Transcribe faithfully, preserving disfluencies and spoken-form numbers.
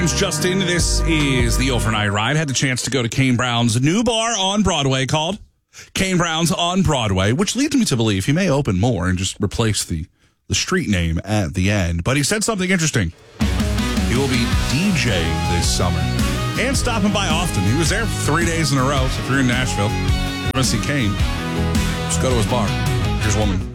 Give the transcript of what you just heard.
Justin, this is the overnight ride. Had the chance to go to Kane Brown's new bar on Broadway called Kane Brown's on Broadway, which leads me to believe he may open more and just replace the, the street name at the end. But he said something interesting. He will be DJing this summer and stopping by often. He was there three days in a row. So if you're in Nashville, you want to see Kane, just go to his bar. Here's Woman.